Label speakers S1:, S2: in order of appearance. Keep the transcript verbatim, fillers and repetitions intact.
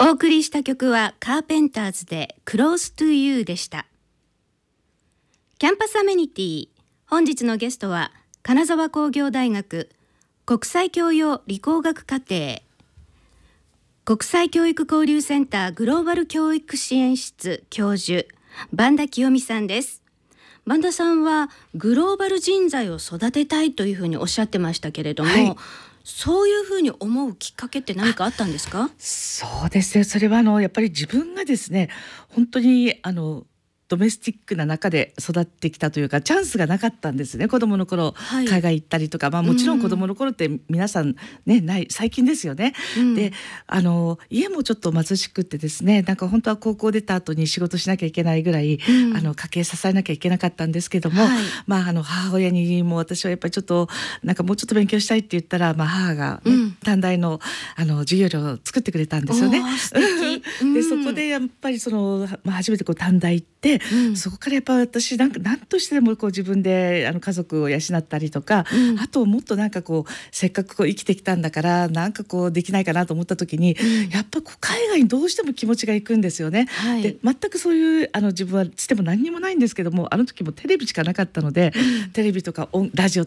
S1: お送りした曲はカーペンターズで Close to You でした。キャンパスアメニティ、本日のゲストは金沢工業大学国際教養理工学課程国際教育交流センターグローバル教育支援室教授萬田清美さんです。萬田さんはグローバル人材を育てたいというふうにおっしゃってましたけれども、はい、そういうふうに思うきっかけって何かあったんですか？
S2: そうですね、それはあのやっぱり自分がですね、本当にあのドメスティックな中で育ってきたというか、チャンスがなかったんですね。子供の頃、はい、海外行ったりとか、まあ、もちろん子供の頃って皆さんね、ない最近ですよね、うん、であの家もちょっと貧しくってですね、なんか本当は高校出た後に仕事しなきゃいけないぐらい、うん、あの家計支えなきゃいけなかったんですけども、はい、まあ、あの母親にも私はやっぱりちょっとなんかもうちょっと勉強したいって言ったら、まあ、母が、ね、うん、短大の、あの授業料を作ってくれたんですよね。でそこでやっぱりその、まあ、初めてこう短大行って、うん、そこからやっぱ私なんか何としてでもこう自分であの家族を養ったりとか、うん、あともっとなんかこうせっかくこう生きてきたんだからなんかこうできないかなと思った時に、うん、やっぱこう海外にどうしても気持ちがいくんですよね。はい、で全くそういうあの自分はつても何にもないんですけども、あの時もテレビしかなかったので、うん、テレビとかラジオ